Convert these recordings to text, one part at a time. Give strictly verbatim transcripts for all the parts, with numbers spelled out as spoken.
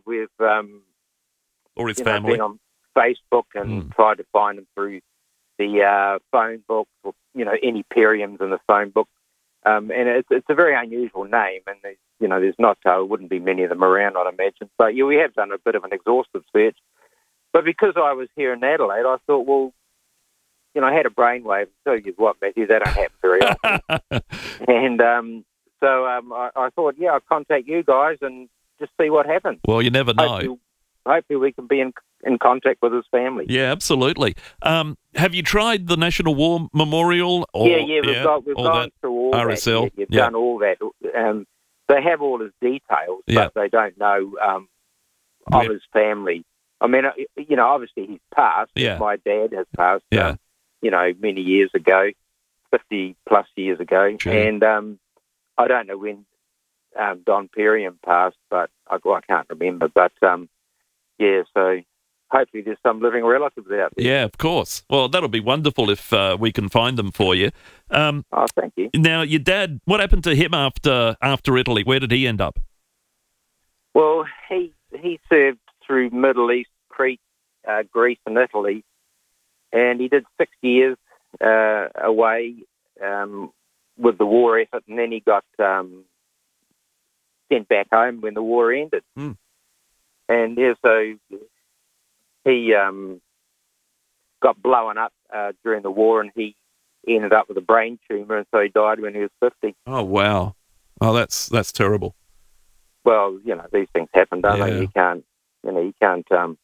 we've um, or his you know, family been on Facebook and Mm. tried to find them through the uh, phone book, or you know, any Periums in the phone book. Um, and it's, it's a very unusual name, and there's, you know, there's not, uh, wouldn't be many of them around, I'd imagine. But yeah, we have done a bit of an exhaustive search. But because I was here in Adelaide, I thought, well, you know, I had a brainwave. And tell you what, Matthew, that don't happen very often. and um, so um, I, I thought, yeah, I'll contact you guys and just see what happens. Well, you never know. Hopefully, hopefully we can be in in contact with his family. Yeah, absolutely. Um, have you tried the National War Memorial? Or, yeah, yeah, we've, yeah, got, we've gone that through all R S L? that. Yeah, you've Yeah. done all that. Um, they have all his details, Yeah. but they don't know um, of Yeah. his family. I mean, uh, you know, obviously he's passed. Yeah. My dad has passed, Yeah. um, you know, many years ago, fifty plus years ago. True. And um, I don't know when um, Don Perium passed, but I, well, I can't remember. But, um, yeah, so hopefully there's some living relatives out there. Yeah, of course. Well, that'll be wonderful if uh, we can find them for you. Um, Oh, thank you. now, your dad, what happened to him after after Italy? Where did he end up? Well, he he served through Middle East, Crete, uh, Greece, and Italy, and he did six years uh, away um, with the war effort, and then he got um, sent back home when the war ended. Mm. And yeah, so he um, got blown up uh, during the war, and he ended up with a brain tumor, and so he died when he was fifty. Oh, wow. Oh, that's that's terrible. Well, you know, these things happen, don't Yeah. they? You can't, you know, you can't um,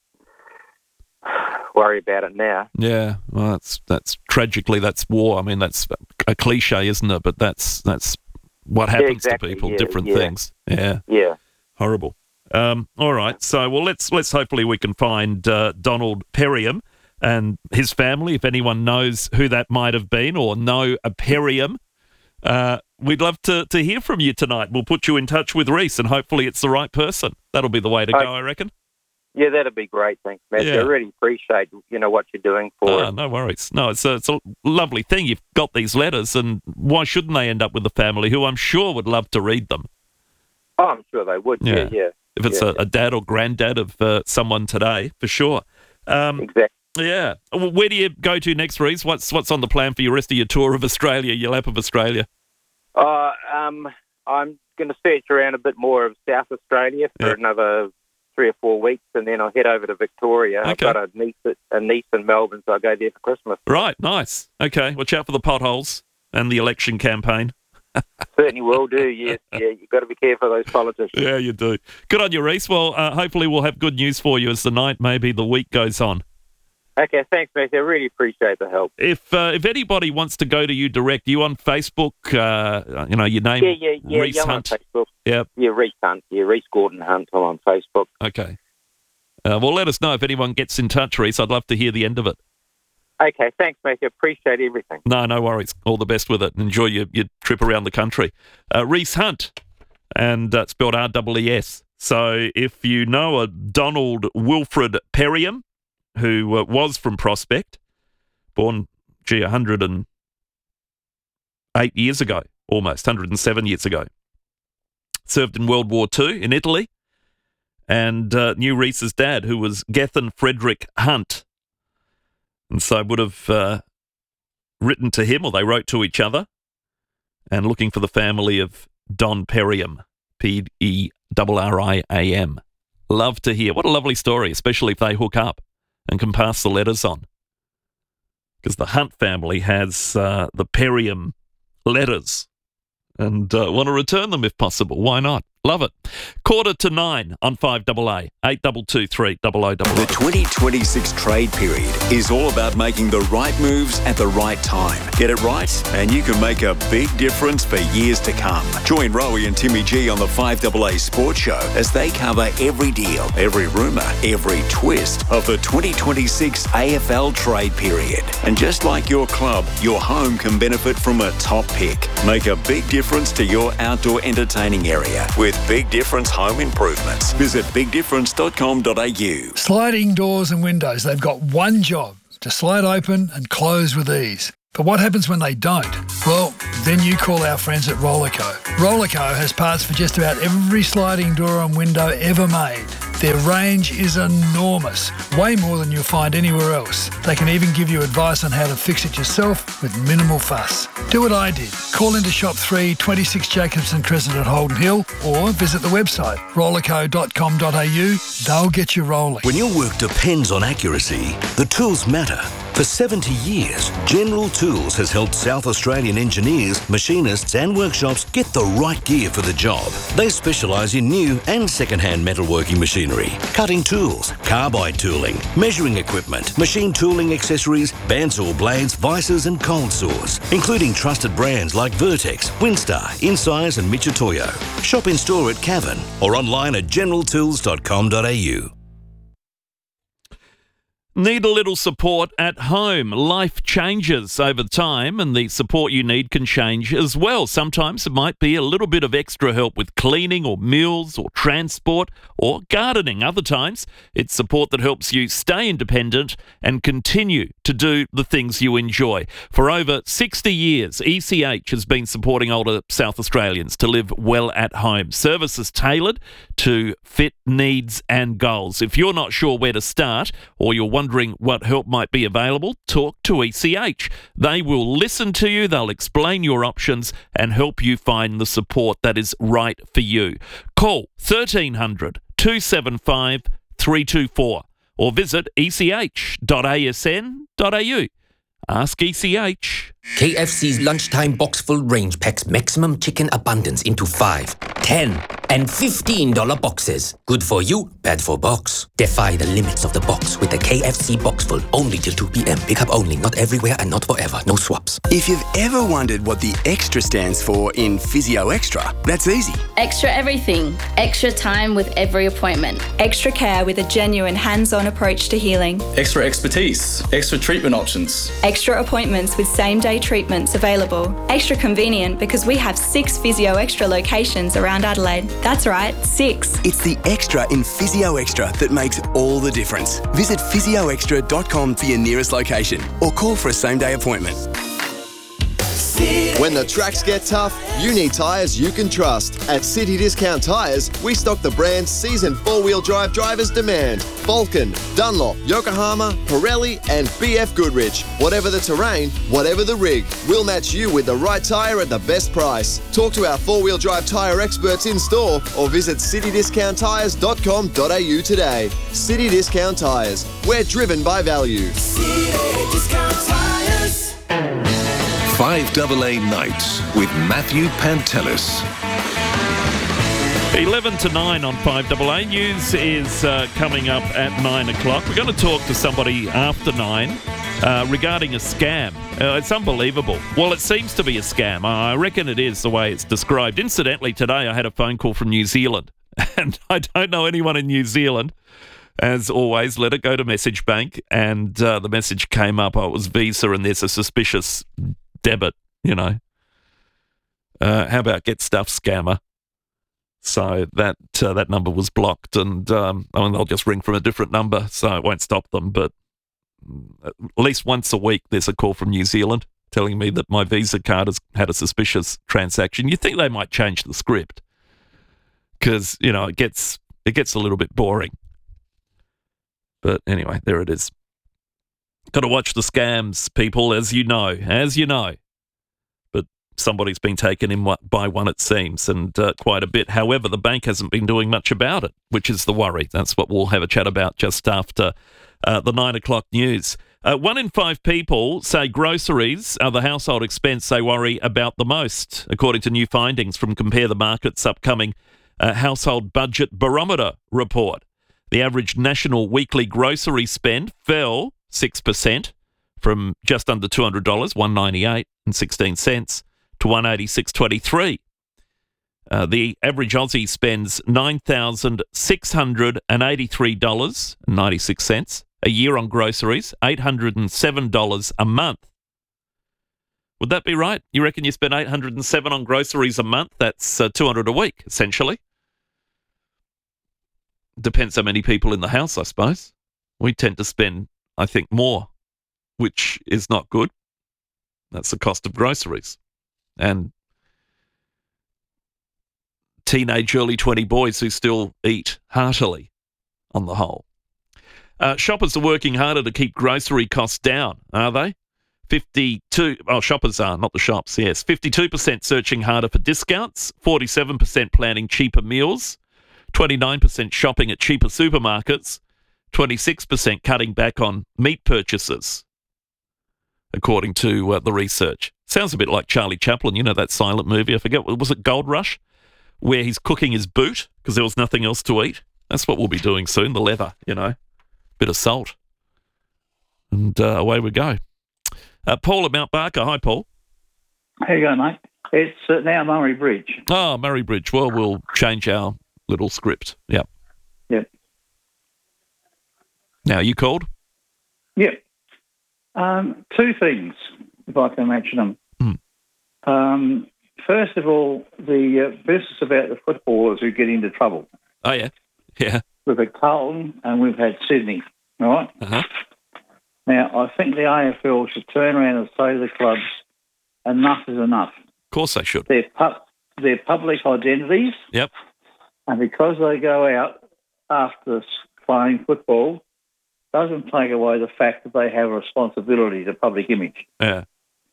worry about it now. Yeah, well, that's that's tragically that's war. I mean, that's a cliche, isn't it? But that's that's what happens exactly, to people. yeah, different yeah. things. Yeah, Yeah. horrible. Um, all right, so well, let's let's hopefully we can find uh, Donald Perium and his family. If anyone knows who that might have been or know a Perium, uh, we'd love to to hear from you tonight. We'll put you in touch with Reese, and hopefully it's the right person. That'll be the way to Okay. go, I reckon. Yeah, that'd be great. Thanks, Matthew. Yeah. I really appreciate, you know, what you're doing for Oh, us. no worries. No, it's a, it's a lovely thing. You've got these letters, and why shouldn't they end up with the family who I'm sure would love to read them? Oh, I'm sure they would. Yeah, Yeah. yeah. If it's yeah. a, a dad or granddad of uh, someone today, for sure. Um, Exactly. yeah. Well, where do you go to next, Reese? What's what's on the plan for your rest of your tour of Australia, your lap of Australia? Uh, um, I'm going to search around a bit more of South Australia for Yeah. another three or four weeks, and then I'll head over to Victoria. I've Okay. got a niece, a niece in Melbourne, so I'll go there for Christmas. Right, nice. Okay, watch out for the potholes and the election campaign. Certainly will do, yes. Yeah, you've got to be careful of those politicians. Yeah, you do. Good on you, Reese. Well, uh, hopefully we'll have good news for you as the night, maybe the week goes on. Okay, thanks, Matthew. I really appreciate the help. If uh, if anybody wants to go to you direct, you on Facebook, uh, you know, your name, Yeah, yeah, yeah. Reese yeah, I'm Hunt. on Facebook. Yep. Yeah, Reese Hunt. Yeah, Reese Gordon Hunt. I'm on Facebook. Okay. Uh, well, let us know if anyone gets in touch, Reese. I'd love to hear the end of it. Okay, thanks, Matthew. Appreciate everything. No, no worries. All the best with it. Enjoy your, your trip around the country. Uh, Reese Hunt, and uh, spelled R E E S. So if you know a Donald Wilfred Perium, who uh, was from Prospect, born, gee, one hundred eight years ago, almost, one hundred seven years ago. Served in World War Two in Italy, and uh, knew Reese's dad, who was Gethin Frederick Hunt. And so would have uh, written to him, or they wrote to each other, and looking for the family of Don Perium, P E R R I A M. Love to hear. What a lovely story, especially if they hook up and can pass the letters on. Because the Hunt family has uh, the Perium letters and uh, want to return them if possible. Why not? Love it. Quarter to nine on five A A, eight two two three double oh double oh. The twenty twenty-six trade period is all about making the right moves at the right time. Get it right, and you can make a big difference for years to come. Join Rowie and Timmy G on the five A A Sports Show as they cover every deal, every rumour, every twist of the twenty twenty-six A F L trade period. And just like your club, your home can benefit from a top pick. Make a big difference to your outdoor entertaining area with Big Difference Home Improvements. Visit big difference dot com dot a u. Sliding doors and windows, they've got one job, to slide open and close with ease. But what happens when they don't? Well, then you call our friends at Rollerco. Rollerco has parts for just about every sliding door and window ever made. Their range is enormous, way more than you'll find anywhere else. They can even give you advice on how to fix it yourself with minimal fuss. Do what I did. Call into Shop three, twenty-six Jacobson Crescent at Holden Hill, or visit the website rollerco dot com dot a u. They'll get you rolling. When your work depends on accuracy, the tools matter. For seventy years, General Tools has helped South Australian engineers, machinists and workshops get the right gear for the job. They specialise in new and second-hand metalworking machinery, cutting tools, carbide tooling, measuring equipment, machine tooling accessories, bandsaw blades, vices and cold saws, including trusted brands like Vertex, Winstar, Insize and Mitutoyo. Shop in store at Cavan or online at general tools dot com dot a u. Need a little support at home. Life changes over time and the support you need can change as well. Sometimes it might be a little bit of extra help with cleaning or meals or transport or gardening. Other times it's support that helps you stay independent and continue to do the things you enjoy. For over sixty years, E C H has been supporting older South Australians to live well at home. Services tailored to fit needs and goals. If you're not sure where to start or you're wondering what help might be available, talk to E C H. They will listen to you, they'll explain your options and help you find the support that is right for you. Call thirteen hundred, two seven five, three two four or visit e c h dot a s n dot a u. Ask E C H. K F C's lunchtime box full range packs maximum chicken abundance into five, ten, and fifteen dollar boxes. Good for you, bad for box. Defy the limits of the box with the K F C box full. Only till two p.m. Pickup only, not everywhere and not forever. No swaps. If you've ever wondered what the extra stands for in Physio Extra, that's easy. Extra everything. Extra time with every appointment. Extra care with a genuine hands-on approach to healing. Extra expertise. Extra treatment options. Extra appointments with same-day treatments available. Extra convenient because we have six Physio Extra locations around Adelaide. That's right, six. It's the extra in Physio Extra that makes all the difference. Visit physio extra dot com for your nearest location or call for a same-day appointment. When the tracks get tough, you need tyres you can trust. At City Discount Tyres, we stock the brands seasoned four-wheel drive drivers demand. Vulcan, Dunlop, Yokohama, Pirelli and B F Goodrich. Whatever the terrain, whatever the rig, we'll match you with the right tyre at the best price. Talk to our four-wheel drive tyre experts in store or visit city discount tyres dot com dot a u today. City Discount Tyres. We're driven by value. City Discount Tyres. five A A Nights with Matthew Pantelis. eleven to nine on five A A. News is uh, coming up at nine o'clock. We're going to talk to somebody after nine uh, regarding a scam. Uh, it's unbelievable. Well, it seems to be a scam. I reckon it is the way it's described. Incidentally, today I had a phone call from New Zealand, and I don't know anyone in New Zealand. As always, let it go to Message Bank, and uh, the message came up. Oh, it was Visa, and there's a suspicious debit, you know. Uh, how about Get Stuff Scammer? So that uh, that number was blocked, and um, I mean, they'll just ring from a different number, so it won't stop them. But at least once a week, there's a call from New Zealand telling me that my Visa card has had a suspicious transaction. You think they might change the script because, you know, it gets it gets a little bit boring. But anyway, there it is. Got to watch the scams, people, as you know, as you know. But somebody's been taken in by one, it seems, and uh, quite a bit. However, the bank hasn't been doing much about it, which is the worry. That's what we'll have a chat about just after uh, the nine o'clock news. Uh, one in five people say groceries are the household expense they worry about the most, according to new findings from Compare the Market's upcoming uh, Household Budget Barometer report. The average national weekly grocery spend fell six percent from just under two hundred dollars, one hundred ninety-eight dollars and sixteen cents, to one hundred eighty-six dollars and twenty-three cents. Uh, the average Aussie spends nine thousand six hundred eighty-three dollars and ninety-six cents a year on groceries, eight hundred seven dollars a month. Would that be right? You reckon you spend eight hundred seven dollars on groceries a month? That's uh, two hundred dollars a week, essentially. Depends how many people in the house, I suppose. We tend to spend, I think, more, which is not good. That's the cost of groceries. And teenage, early twenty boys who still eat heartily. on the whole. Uh, shoppers are working harder to keep grocery costs down, are they? fifty-two, oh, shoppers are, not the shops, yes. fifty-two percent searching harder for discounts, forty-seven percent planning cheaper meals, twenty-nine percent shopping at cheaper supermarkets, twenty-six percent cutting back on meat purchases, according to uh, the research. Sounds a bit like Charlie Chaplin, you know, that silent movie, I forget, was it Gold Rush, where he's cooking his boot because there was nothing else to eat? That's what we'll be doing soon, the leather, you know, bit of salt. And uh, away we go. Uh, Paul at Mount Barker. Hi, Paul. How you going, mate? It's uh, now Murray Bridge. Oh, Murray Bridge. Well, we'll change our little script. Yep. Yep. Now, you called? Yep. Um, two things, if I can mention them. Hmm. Um, first of all, the uh, business about the footballers who get into trouble. Oh, yeah. Yeah. We've had Carlton and we've had Sydney, all right? Uh-huh. Now, I think the A F L should turn around and say to the clubs, enough is enough. Of course they should. They're, pu- they're public identities. Yep. And because they go out after playing football, doesn't take away the fact that they have a responsibility to public image. Yeah.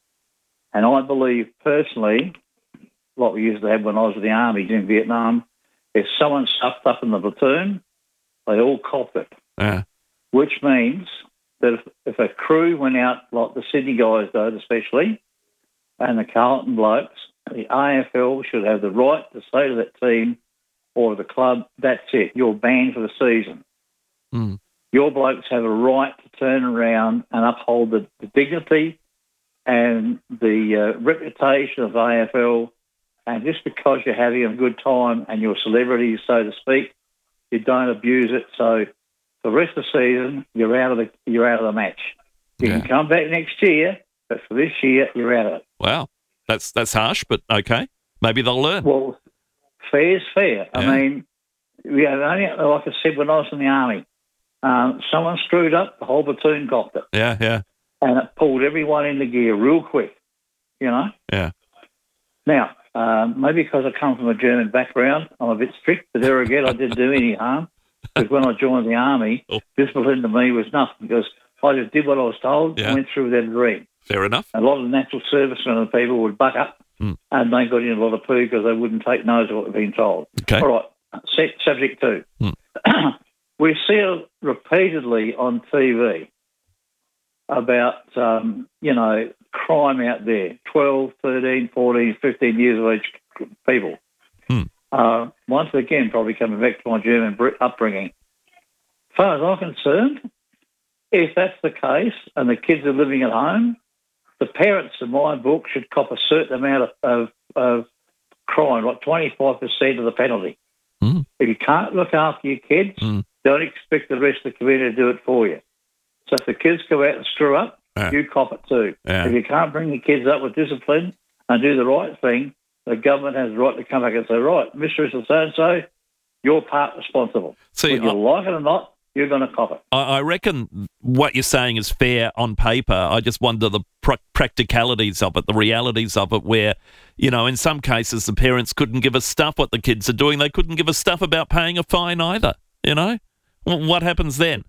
And I believe personally, what we used to have when I was in the army in Vietnam, if someone stuffed up in the platoon, they all copped it. Yeah. Which means that if, if a crew went out, like the Sydney guys did especially, and the Carlton blokes, the A F L should have the right to say to that team or the club, that's it, you're banned for the season. Mm. Your blokes have a right to turn around and uphold the, the dignity and the uh, reputation of A F L, and just because you're having a good time and you're celebrities, so to speak, you don't abuse it. So for the rest of the season, you're out of the you're out of the match. You Yeah. can come back next year, but for this year, you're out of it. Wow. That's that's harsh, but okay. Maybe they'll learn. Well, fair's fair. Yeah. I mean, we have only, like I said, when I was in the army, um, someone screwed up, the whole platoon copped it, Yeah, yeah, and it pulled everyone into gear real quick, you know? yeah. Now, um, maybe because I come from a German background, I'm a bit strict, but there again, I didn't do any harm, because when I joined the army, Oh. discipline to me was nothing, because I just did what I was told Yeah. and went through without a dream. Fair enough. A lot of the national servicemen and people would buck up, Mm. and they got in a lot of poo because they wouldn't take notice of what they've been told. Okay. All right, set, subject two. Mm. We see it repeatedly on T V about, um, you know, crime out there, twelve, thirteen, fourteen, fifteen years of age people. Mm. Uh, once again, probably coming back to my German br- upbringing. As far as I'm concerned, if that's the case and the kids are living at home, the parents in my book should cop a certain amount of, of, of crime, like twenty-five percent of the penalty. Mm. If you can't look after your kids, Mm. don't expect the rest of the community to do it for you. So if the kids go out and screw up, Yeah. you cop it too. Yeah. If you can't bring the kids up with discipline and do the right thing, the government has the right to come back and say, right, Mister So-and-so, you're part responsible. See, Whether you I- like it or not, you're going to cop it. I, I reckon what you're saying is fair on paper. I just wonder the pr- practicalities of it, the realities of it, where, you know, in some cases the parents couldn't give a stuff what the kids are doing. They couldn't give a stuff about paying a fine either, you know? Well, what happens then?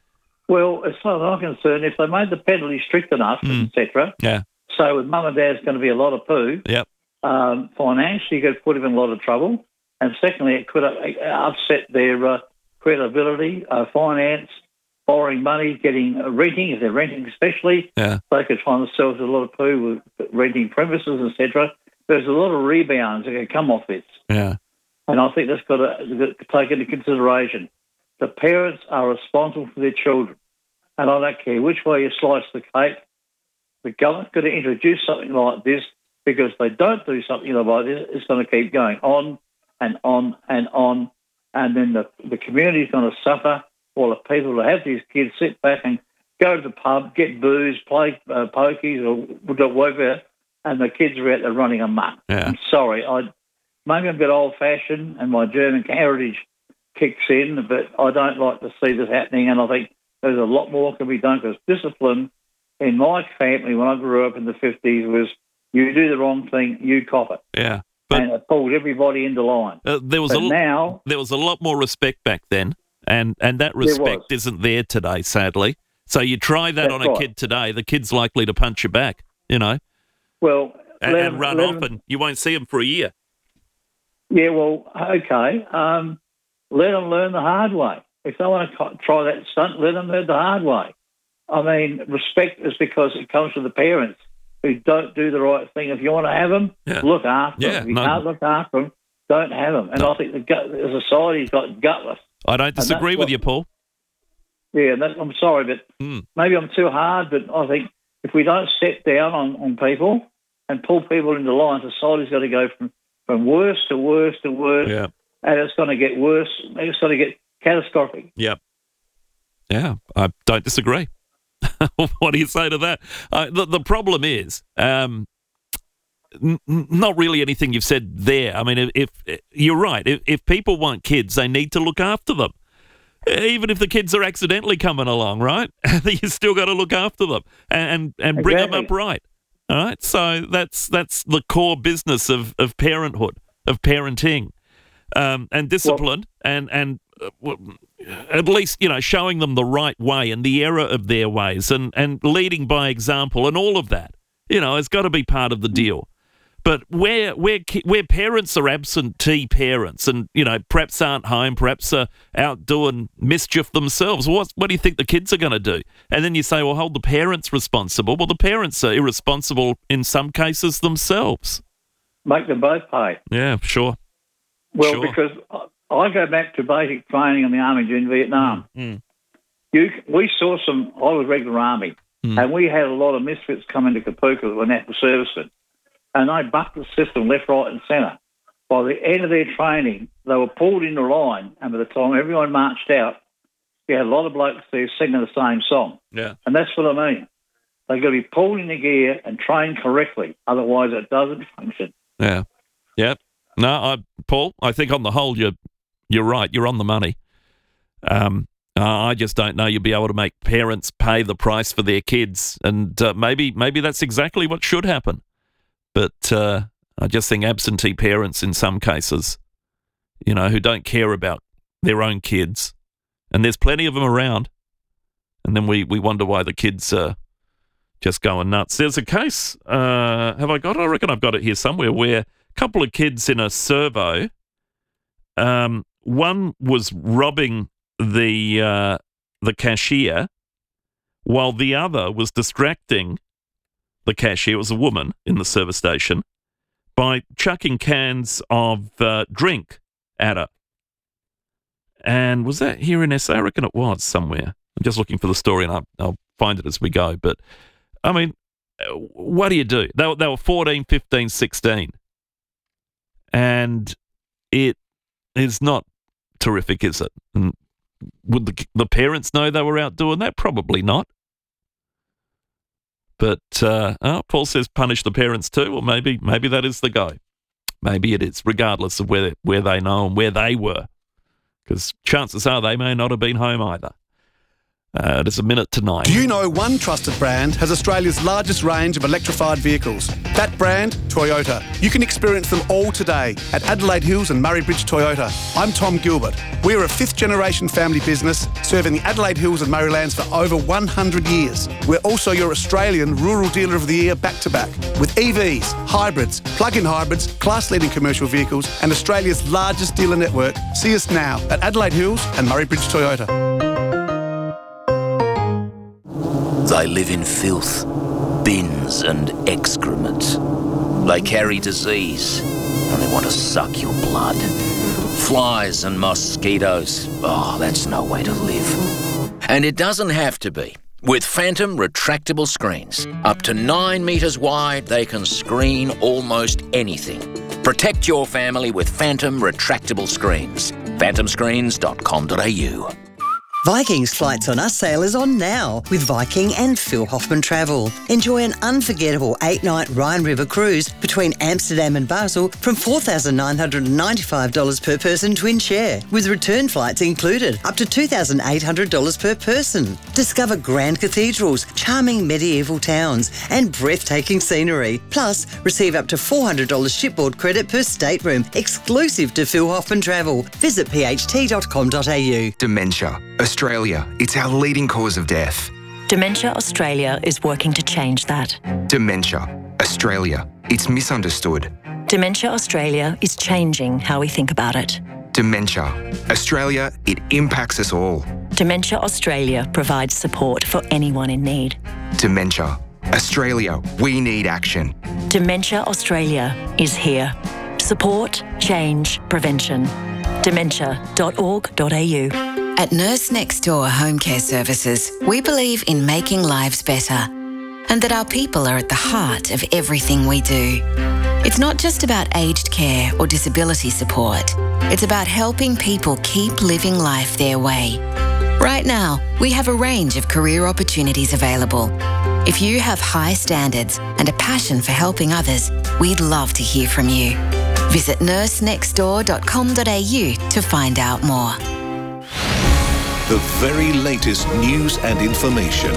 Well, as far as I'm concerned, if they made the penalty strict enough, Mm. et cetera, Yeah, so with mum and dad's going to be a lot of poo, yep, um, financially you could put them in a lot of trouble. And secondly, it could uh, upset their uh, credibility, uh, finance, borrowing money, getting uh, renting, if they're renting especially. yeah, They could find themselves a lot of poo with renting premises, et cetera. There's a lot of rebounds that can come off this. yeah, And I think that's got to take into consideration. The parents are responsible for their children. And I don't care which way you slice the cake, the government's got to introduce something like this, because if they don't do something like this, it's going to keep going on and on and on. And then the, the community's going to suffer while the people who have these kids sit back and go to the pub, get booze, play uh, pokies or whatever, and the kids are out there running amok. yeah. I'm sorry. I maybe I'm a bit old-fashioned and my German heritage kicks in, but I don't like to see this happening, and I think there's a lot more can be done, because discipline in my family when I grew up in the fifties was you do the wrong thing, you cop it. Yeah. But and it pulled everybody into line. uh, there was But a l- now, there was a lot more respect back then, And and that There was. respect isn't there today, sadly. So you try that That's on a right. kid today, the kid's likely to punch you back, you know, Well, and, let and 'em- run let off, 'em- and you won't see him for a year. Yeah, well, okay. Um, let them learn the hard way. If they want to co- try that stunt, let them learn the hard way. I mean, respect is because it comes from the parents who don't do the right thing. If you want to have them, Yeah. look after Yeah, them. If you no. can't look after them, don't have them. And I think the, gut, the society's got gutless. I don't And that's disagree with what- you, Paul. Yeah, and that, I'm sorry, but Mm. maybe I'm too hard, but I think if we don't step down on, on people and pull people into line, society's got to go from, from worse to worse to worse, Yeah. and it's going to get worse. It's going to get catastrophic. Yep. Yeah, I don't disagree. What do you say to that? Uh, the, the problem is, um, n- n- not really anything you've said there. I mean, if, if you're right, if, if people want kids, they need to look after them. Even if the kids are accidentally coming along, right? You still got to look after them and and, and bring them Exactly. up right. All right. So that's that's the core business of, of parenthood, of parenting, um, and discipline, and and uh, w- at least you know showing them the right way and the error of their ways, and and leading by example, and all of that. You know, has got to be part of the deal. But where where ki- where parents are absentee parents, and you know perhaps aren't home, perhaps are out doing mischief themselves. What what do you think the kids are going to do? And then you say, well, hold the parents responsible. Well, the parents are irresponsible in some cases themselves. Make them both pay. Yeah, sure. Well, Sure. because I- I go back to basic training in the Army in Vietnam. Mm. You, we saw some, I was regular Army, Mm. and we had a lot of misfits come into Kapuka that were national servicemen. And they bucked the system left, right and centre. By the end of their training, they were pulled into line, and by the time everyone marched out, you had a lot of blokes there singing the same song. Yeah. And that's what I mean. They've got to be pulled into gear and trained correctly, otherwise it doesn't function. Yeah. Yeah. No, I, Paul, I think on the whole, you're, you're right. You're on the money. Um, uh, I just don't know you'll be able to make parents pay the price for their kids. And uh, maybe maybe that's exactly what should happen. But uh, I just think absentee parents in some cases, you know, who don't care about their own kids, and there's plenty of them around, and then we, we wonder why the kids are just going nuts. There's a case, uh, have I got it? I reckon I've got it here somewhere, where a couple of kids in a servo, um, one was robbing the uh, the cashier while the other was distracting the cashier, was a woman in the service station, by chucking cans of uh, drink at her. And was that here in S A? I reckon it was somewhere. I'm just looking for the story, and I'll, I'll find it as we go. But, I mean, what do you do? They, were- they were fourteen, fifteen, sixteen. And it is not terrific, is it? And would the, the parents know they were out doing that? Probably not. But uh, oh, Paul says punish the parents too. Well, maybe maybe that is the go. Maybe it is, regardless of where where they know and where they were, because chances are they may not have been home either. Uh, it is a minute to nine. Do you know one trusted brand has Australia's largest range of electrified vehicles? That brand, Toyota. You can experience them all today at Adelaide Hills and Murray Bridge Toyota. I'm Tom Gilbert. We're a fifth generation family business serving the Adelaide Hills and Murraylands for over one hundred years. We're also your Australian Rural Dealer of the Year back to back with E Vs, hybrids, plug-in hybrids, class-leading commercial vehicles and Australia's largest dealer network. See us now at Adelaide Hills and Murray Bridge Toyota. They live in filth, bins and excrement. They carry disease and they want to suck your blood. Flies and mosquitoes. Oh, that's no way to live. And it doesn't have to be. With Phantom retractable screens, up to nine metres wide, they can screen almost anything. Protect your family with Phantom retractable screens. phantom screens dot com dot a u. Viking's Flights on Us sale is on now with Viking and Phil Hoffman Travel. Enjoy an unforgettable eight-night Rhine River cruise between Amsterdam and Basel from four thousand nine hundred ninety-five dollars per person twin share, with return flights included, up to two thousand eight hundred dollars per person. Discover grand cathedrals, charming medieval towns and breathtaking scenery. Plus, receive up to four hundred dollars shipboard credit per stateroom, exclusive to Phil Hoffman Travel. Visit p h t dot com dot a u. Dementia. Australia, it's our leading cause of death. Dementia Australia is working to change that. Dementia. Australia, it's misunderstood. Dementia Australia is changing how we think about it. Dementia. Australia, it impacts us all. Dementia Australia provides support for anyone in need. Dementia. Australia, we need action. Dementia Australia is here. Support, change, prevention. dementia dot org dot a u. At Nurse Next Door Home Care Services, we believe in making lives better and that our people are at the heart of everything we do. It's not just about aged care or disability support. It's about helping people keep living life their way. Right now, we have a range of career opportunities available. If you have high standards and a passion for helping others, we'd love to hear from you. Visit nurse next door dot com dot a u to find out more. The very latest news and information.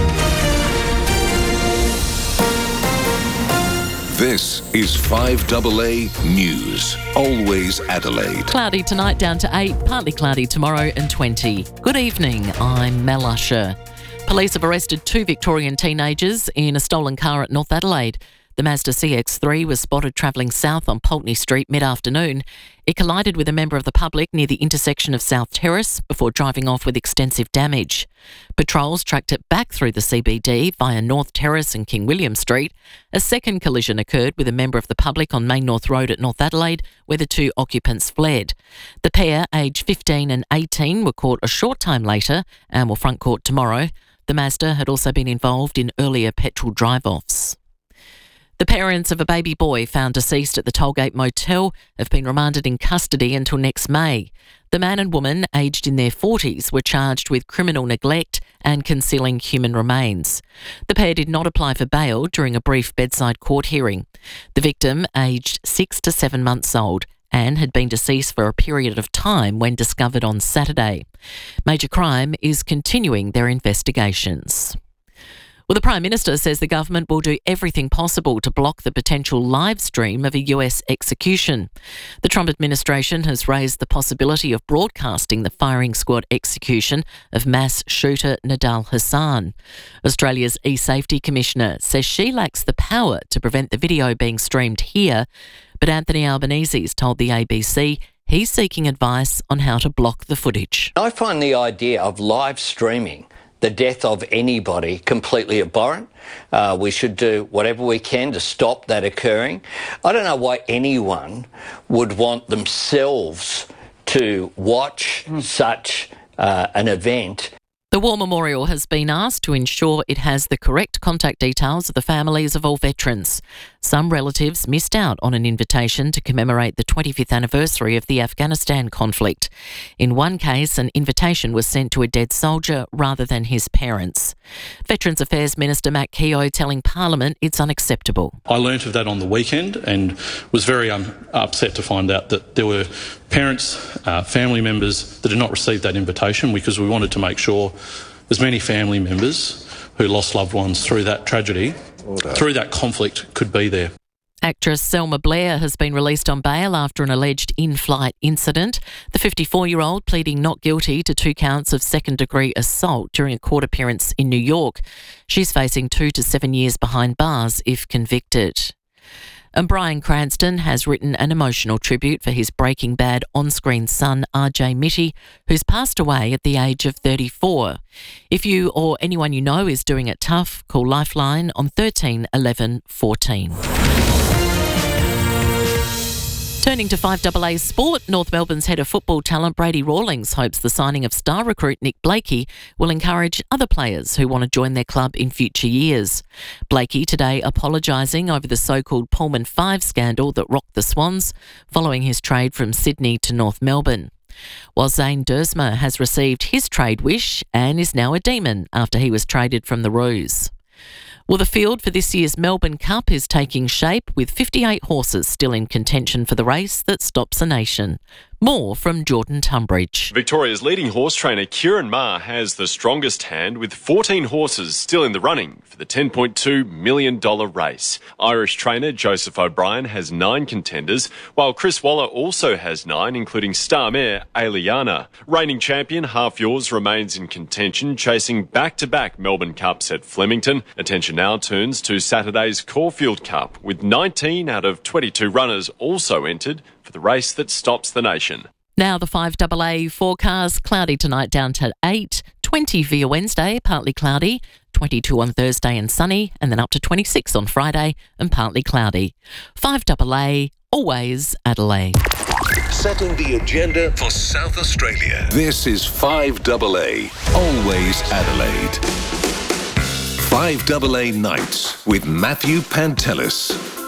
This is five A A News. Always Adelaide. Cloudy tonight, down to eight. Partly cloudy tomorrow and twenty. Good evening, I'm Mel Usher. Police have arrested two Victorian teenagers in a stolen car at North Adelaide. The Mazda C X three was spotted travelling south on Pulteney Street mid-afternoon. It collided with a member of the public near the intersection of South Terrace before driving off with extensive damage. Patrols tracked it back through the C B D via North Terrace and King William Street. A second collision occurred with a member of the public on Main North Road at North Adelaide, where the two occupants fled. The pair, aged fifteen and eighteen, were caught a short time later and will front court tomorrow. The Mazda had also been involved in earlier petrol drive-offs. The parents of a baby boy found deceased at the Tollgate Motel have been remanded in custody until next May. The man and woman, aged in their forties, were charged with criminal neglect and concealing human remains. The pair did not apply for bail during a brief bedside court hearing. The victim, aged six to seven months old, and had been deceased for a period of time when discovered on Saturday. Major Crime is continuing their investigations. Well, the Prime Minister says the government will do everything possible to block the potential live stream of a U S execution. The Trump administration has raised the possibility of broadcasting the firing squad execution of mass shooter Nidal Hasan. Australia's e-safety commissioner says she lacks the power to prevent the video being streamed here, but Anthony Albanese has told the A B C he's seeking advice on how to block the footage. I find the idea of live streaming the death of anybody completely abhorrent. Uh, we should do whatever we can to stop that occurring. I don't know why anyone would want themselves to watch mm. such uh, an event. The War Memorial has been asked to ensure it has the correct contact details of the families of all veterans. Some relatives missed out on an invitation to commemorate the twenty-fifth anniversary of the Afghanistan conflict. In one case, an invitation was sent to a dead soldier rather than his parents. Veterans Affairs Minister Matt Keogh telling Parliament it's unacceptable. I learnt of that on the weekend and was very um, upset to find out that there were parents, uh, family members that had not received that invitation, because we wanted to make sure as many family members who lost loved ones through that tragedy, Order. through that conflict, could be there. Actress Selma Blair has been released on bail after an alleged in-flight incident. The fifty-four-year-old pleading not guilty to two counts of second-degree assault during a court appearance in New York. She's facing two to seven years behind bars if convicted. And Bryan Cranston has written an emotional tribute for his Breaking Bad on-screen son, R J Mitty, who's passed away at the age of thirty-four. If you or anyone you know is doing it tough, call Lifeline on thirteen eleven fourteen. Turning to five A A Sport, North Melbourne's head of football talent Brady Rawlings hopes the signing of star recruit Nick Blakey will encourage other players who want to join their club in future years. Blakey today apologising over the so-called Pullman five scandal that rocked the Swans following his trade from Sydney to North Melbourne. While Zane Duursma has received his trade wish and is now a demon after he was traded from the Roos. Well, the field for this year's Melbourne Cup is taking shape with fifty-eight horses still in contention for the race that stops a nation. More from Jordan Tunbridge. Victoria's leading horse trainer Kieran Maher has the strongest hand with fourteen horses still in the running for the ten point two million dollars race. Irish trainer Joseph O'Brien has nine contenders, while Chris Waller also has nine, including star mare Aliana. Reigning champion Half Yours remains in contention, chasing back-to-back Melbourne Cups at Flemington. Attention now turns to Saturday's Caulfield Cup, with nineteen out of twenty-two runners also entered for the race that stops the nation. Now the five A A forecast: cloudy tonight down to eight, twenty for your Wednesday, partly cloudy, twenty-two on Thursday and sunny, and then up to twenty-six on Friday and partly cloudy. five A A, always Adelaide. Setting the agenda for South Australia. This is five A A, always Adelaide. five A A Nights with Matthew Pantelis.